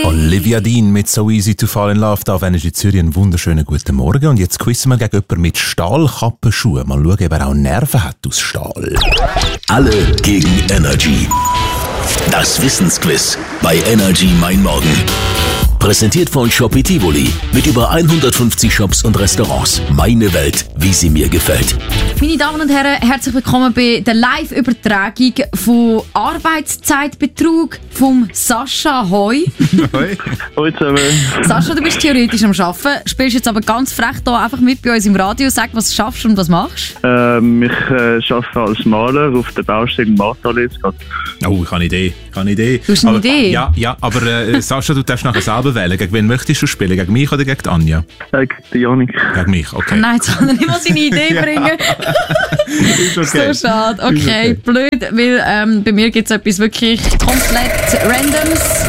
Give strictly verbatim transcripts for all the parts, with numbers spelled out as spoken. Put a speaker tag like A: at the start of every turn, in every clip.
A: Olivia Dean mit «So Easy to Fall in Love». Da auf Energy Zürich einen wunderschönen guten Morgen. Und jetzt quizzen wir gegen jemanden mit Stahlkappenschuhen. Mal schauen, ob er auch Nerven hat aus Stahl.
B: Alle gegen Energy. Das Wissensquiz bei Energy Mein Morgen. Präsentiert von Shopee Tivoli mit über hundertfünfzig Shops und Restaurants. Meine Welt, wie sie mir gefällt.
C: Meine Damen und Herren, herzlich willkommen bei der Live-Übertragung von Arbeitszeitbetrug vom Sascha Hoi.
D: Hoi. Hoi zusammen.
C: Sascha, du bist theoretisch am Arbeiten, spielst jetzt aber ganz frech hier einfach mit bei uns im Radio. Sag, was du schaffst und was machst.
D: Ähm, ich äh, arbeite als Maler auf der Baustelle in Martal jetzt gerade.
A: Oh, ich habe eine Idee. Ich habe eine Idee.
C: Du hast eine
A: aber,
C: Idee?
A: Ja, ja, aber äh, Sascha, du darfst nachher selber wählen. Gegen wen möchtest du spielen? Gegen mich oder gegen Anja?
D: Äh, gegen die Janik.
A: Gegen mich, okay.
C: Nein, jetzt kann er nicht mal seine Idee bringen.
A: Ist okay.
C: So schade. Okay,
A: okay.
C: Blöd, weil ähm, bei mir gibt es etwas wirklich komplett Randoms.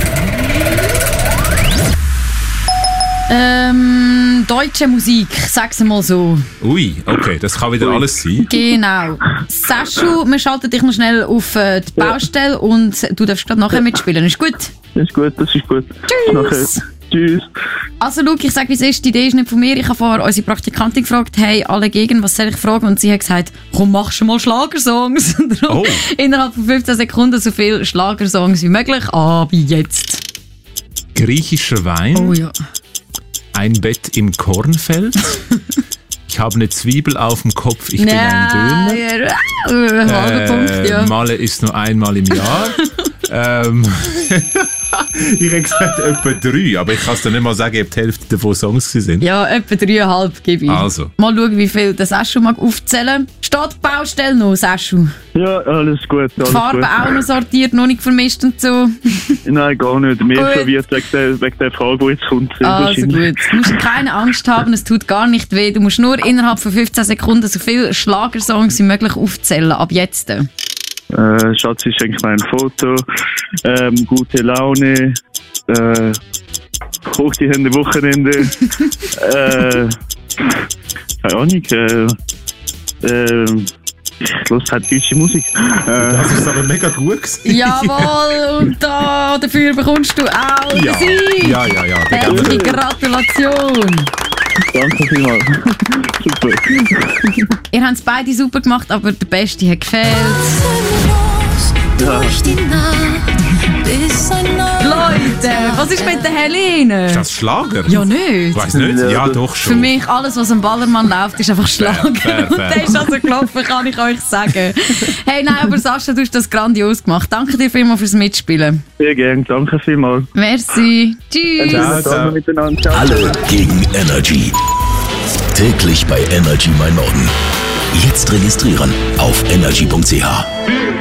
C: Ähm, deutsche Musik, sag's mal so.
A: Ui, okay, das kann wieder
D: Ui.
A: alles sein.
C: Genau. Saschu, wir schalten dich noch schnell auf äh, die Baustelle und du darfst gerade nachher mitspielen. Ist gut?
D: Das ist gut, das ist gut.
C: Tschüss.
D: Nachher. Tschüss.
C: Also Luke, ich sage, wie es ist, die Idee ist nicht von mir. Ich habe vorher unsere Praktikantin gefragt, hey, alle gegen, was soll ich fragen? Und sie hat gesagt, komm, mach schon mal Schlagersongs. Und darum
A: Oh.
C: innerhalb von fünfzehn Sekunden so viele Schlagersongs wie möglich. Aber jetzt.
A: Griechischer Wein.
C: Oh ja.
A: Ein Bett im Kornfeld. Ich habe eine Zwiebel auf dem Kopf, ich bin ein Döner.
C: Döner. Ja, halber Punkt, ja.
A: Malle ist nur einmal im Jahr. ähm, ich hätte gesagt etwa drei, aber ich kann es dir nicht mal sagen, ob die Hälfte davon Songs sind.
C: Ja, etwa dreieinhalb gebe ich.
A: Also.
C: Mal schauen, wie viel das Saschu mag aufzählen. Steht die Baustelle noch, Saschu?
D: Ja, alles gut.
C: Die
D: Alles
C: Farbe
D: gut.
C: auch noch sortiert, noch nicht vermischt und so.
D: Nein, gar nicht. Mehr
C: Gut.
D: verwirrt wegen der, wegen der Frage, die jetzt kommt.
C: Also gut. Du musst keine Angst haben, es tut gar nicht weh. Du musst nur innerhalb von fünfzehn Sekunden so viele Schlagersongs wie möglich aufzählen. Ab jetzt.
D: Äh, Schatz, ich schenke mir ein Foto. Ähm, gute Laune. Äh, hoch die Hände, Wochenende. äh, keine Ahnung. Äh, äh, ich höre halt deutsche Musik. Äh,
A: Das ist aber mega gut gewesen.
C: Jawohl, und da, dafür bekommst du auch
A: Ja,
C: Sieg.
A: ja, ja, ja. Da geben
C: Herzliche
A: wir-
C: Gratulation.
D: danke vielmals. Super.
C: Ihr habt es beide super gemacht, aber der Beste hat gefehlt.
E: Durch die Nacht bis ein
C: Leute, was ist mit der Helene?
A: Ist das Schlager?
C: Ja, nicht.
A: Ich weiss nicht.
D: Ja,
A: Ja,
D: das-
A: doch
C: Für
A: schon.
C: mich, alles, was am Ballermann läuft, ist einfach Schlager.
A: fair,
C: Und
A: fair.
C: der ist also gelaufen, kann ich euch sagen. Hey, nein, aber Sascha, du hast das grandios gemacht. Danke dir vielmals fürs Mitspielen.
D: Sehr gerne, danke vielmals.
C: Merci. Tschüss.
A: Ciao, ciao.
D: Miteinander. Ciao.
B: Alle gegen Energy. Täglich bei Energy Mein Morgen. Jetzt registrieren auf energy punkt c h.